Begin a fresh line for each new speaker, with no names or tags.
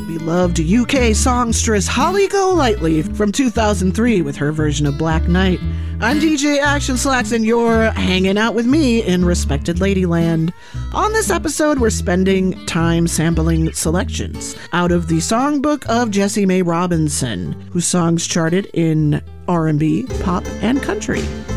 beloved UK songstress Holly Golightly from 2003 with her version of Black Knight. I'm DJ Action Slacks, and you're hanging out with me in Respected Ladyland. On this episode, we're spending time sampling selections out of the songbook of Jessie Mae Robinson, whose songs charted in R&B, pop, and country.